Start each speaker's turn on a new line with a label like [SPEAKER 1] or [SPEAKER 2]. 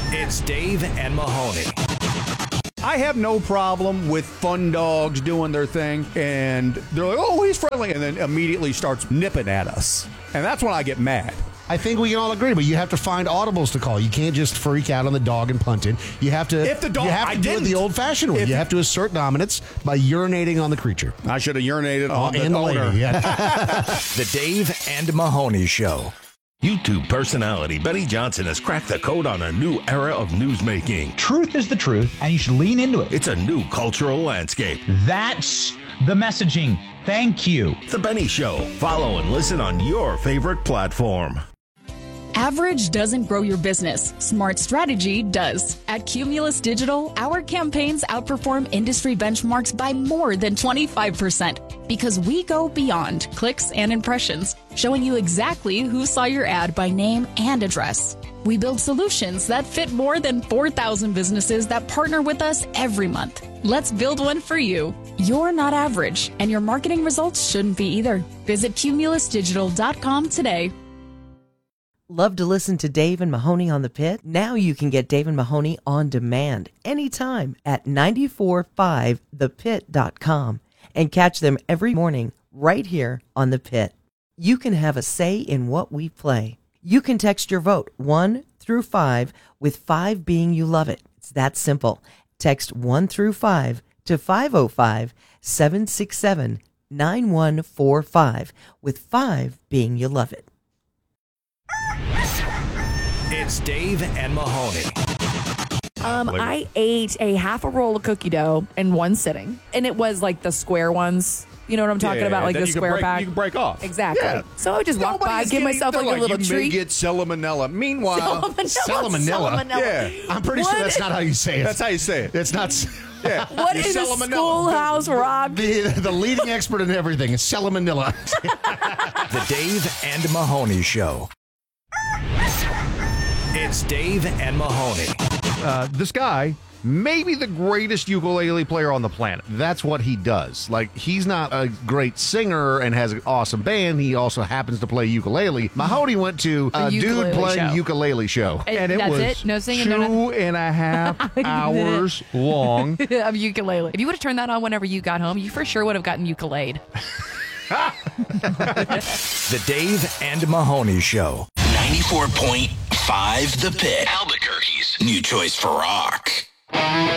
[SPEAKER 1] It's Dave and Mahoney.
[SPEAKER 2] I have no problem with fun dogs doing their thing, and they're like, oh, he's friendly, and then immediately starts nipping at us. And that's when I get mad.
[SPEAKER 3] I think we can all agree, but you have to find audibles to call. You can't just freak out on the dog and punt it. You have to.
[SPEAKER 2] If the dog,
[SPEAKER 3] you have to do it the old-fashioned way. You have to assert dominance by urinating on the creature.
[SPEAKER 2] I should have urinated on the owner.
[SPEAKER 3] Lady, yeah.
[SPEAKER 1] The Dave and Mahoney Show.
[SPEAKER 4] YouTube personality Benny Johnson has cracked the code on a new era of newsmaking.
[SPEAKER 5] Truth is the truth, and you should lean into it.
[SPEAKER 4] It's a new cultural landscape.
[SPEAKER 5] That's the messaging. Thank you.
[SPEAKER 4] The Benny Show. Follow and listen on your favorite platform.
[SPEAKER 6] Average doesn't grow your business. Smart strategy does. At Cumulus Digital, our campaigns outperform industry benchmarks by more than 25% because we go beyond clicks and impressions, showing you exactly who saw your ad by name and address. We build solutions that fit more than 4,000 businesses that partner with us every month. Let's build one for you. You're not average, and your marketing results shouldn't be either. Visit cumulusdigital.com today.
[SPEAKER 7] Love to listen to Dave and Mahoney on the Pit? Now you can get Dave and Mahoney on demand anytime at 945thepit.com and catch them every morning right here on the Pit. You can have a say in what we play. You can text your vote 1 through 5 with 5 being you love it. It's that simple. Text 1 through 5 to 505-767-9145 with 5 being you love it.
[SPEAKER 1] It's Dave and Mahoney.
[SPEAKER 8] I ate a half a roll of cookie dough in one sitting, and it was like the square ones. You know what I'm talking about? Like the square pack.
[SPEAKER 2] You can break off.
[SPEAKER 8] Exactly.
[SPEAKER 2] Yeah.
[SPEAKER 8] So I just walk by, give myself like a little
[SPEAKER 2] treat. You may get salmonella. Meanwhile,
[SPEAKER 3] Salmonella?
[SPEAKER 2] Yeah.
[SPEAKER 3] I'm pretty sure that's not how you say it.
[SPEAKER 2] That's how you say it.
[SPEAKER 3] It's not.
[SPEAKER 2] Yeah.
[SPEAKER 8] What is a Schoolhouse Rock?
[SPEAKER 3] The leading expert in everything is salmonella.
[SPEAKER 1] The Dave and Mahoney Show. It's Dave and Mahoney.
[SPEAKER 9] This guy, maybe the greatest ukulele player on the planet. That's what he does. Like, he's not a great singer and has an awesome band. He also happens to play ukulele. Mahoney went to a dude playing ukulele show.
[SPEAKER 8] And it was no singing,
[SPEAKER 9] 2.5 hours long.
[SPEAKER 8] Of ukulele. If you would have turned that on whenever you got home, you for sure would have gotten ukulele.
[SPEAKER 1] The Dave and Mahoney Show.
[SPEAKER 10] 94.5 The Pit. Albuquerque's new choice for rock.